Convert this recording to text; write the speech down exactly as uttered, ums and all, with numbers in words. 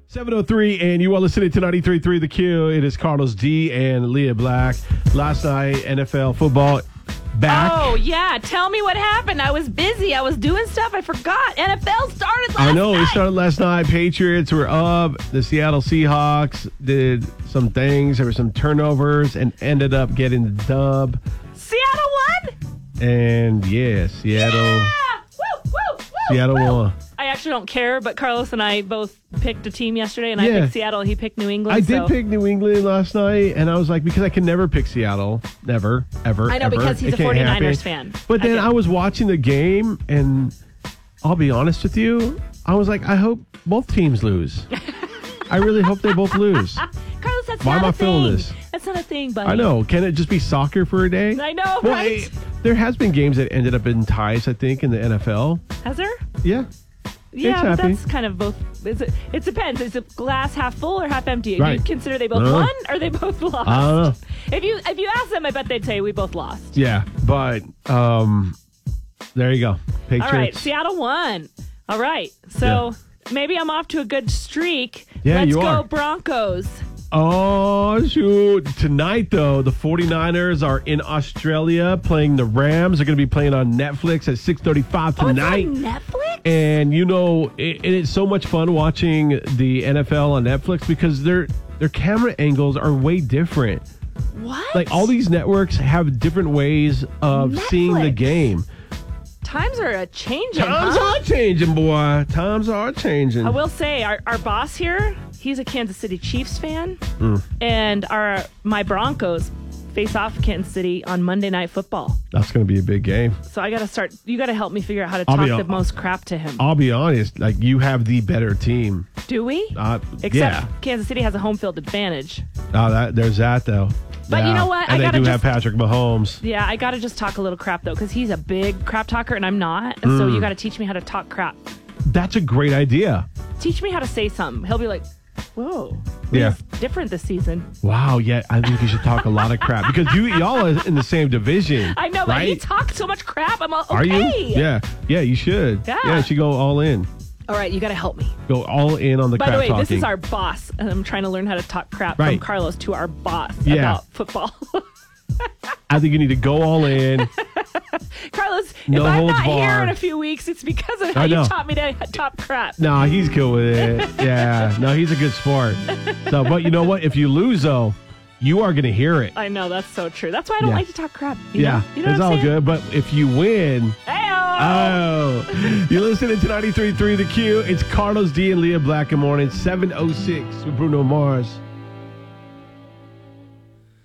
seven oh three, and you are listening to ninety-three point three The Q. It is Carlos D and Leah Black. Last night, N F L football back. Oh, yeah. Tell me what happened. I was busy. I was doing stuff. I forgot. N F L started last night. I know. Night. It started last night. Patriots were up. The Seattle Seahawks did some things. There were some turnovers and ended up getting the dub. Seattle won? And, yeah, Seattle. Yeah! Woo, woo, woo, Seattle woo. won. I actually don't care, but Carlos and I both picked a team yesterday, and Yeah. I picked Seattle. He picked New England. I so. did pick New England last night, and I was like, because I can never pick Seattle. Never, ever, I know, ever. because he's It a can't forty-niners happen. fan. But then I, I was watching the game, and I'll be honest with you, I was like, I hope both teams lose. I really hope they both lose. Carlos, that's Why not am a I feeling thing. this? That's not a thing, buddy. I know. Can it just be soccer for a day? I know, well, right? it- there has been games that ended up in ties, I think, in the N F L. Has there? Yeah. Yeah, It's but happening. that's kind of both. Is it, it depends. Is it glass half full or half empty? Right. Do you consider they both Uh, won or they both lost? I don't know. If you if you ask them, I bet they'd say we both lost. Yeah, but um, there you go. Patriots. All right, Seattle won. All right, so maybe I'm off to a good streak. Yeah, Let's you go are. Broncos. Oh, shoot. Tonight, though, the forty-niners are in Australia playing the Rams. They're going to be playing on Netflix at six thirty-five tonight. Oh, it's on Netflix? And, you know, it, it is so much fun watching the N F L on Netflix because their their camera angles are way different. What? Like, all these networks have different ways of Netflix. seeing the game. Times are a changing. Times huh? are changing, boy. Times are changing. I will say, our, our boss here, he's a Kansas City Chiefs fan, Mm. and our my Broncos face off Kansas City on Monday Night Football. That's going to be a big game. So I got to start. You got to help me figure out how to I'll talk be the hon- most crap to him. I'll be honest. Like, you have the better team. Do we? Uh, Except yeah. Kansas City has a home field advantage. Oh, that there's that though. But you Yeah. know what? And I they gotta do just- have Patrick Mahomes. Yeah, I got to just talk a little crap though, because he's a big crap talker and I'm not. And Mm. so you got to teach me how to talk crap. That's a great idea. Teach me how to say something. He'll be like, "Whoa, Yeah. it's different this season." Wow. Yeah, I think you should talk a lot of crap because you y'all are in the same division. I know, but right? he talks so much crap. I'm all, okay. Are you? Yeah. Yeah. You should. Yeah. Yeah. You should go all in. All right, you got to help me. Go all in on the By crap the way, talking. this is our boss, and I'm trying to learn how to talk crap Right. from Carlos to our boss Yeah. about football. I think you need to go all in. Carlos, No if I'm holds not here barred. in a few weeks, it's because of how I you know. taught me to talk crap. No, he's cool with it. Yeah. No, he's a good sport. So, but you know what? If you lose, though, you are going to hear it. I know, that's so true. That's why I don't Yeah. like to talk crap. You Yeah. know? You know it's what I'm all saying? good. But if you win. Hey-o! Oh, you're listening to ninety-three point three The Q. It's Carlos D and Leah Black in the morning, seven oh six with Bruno Mars.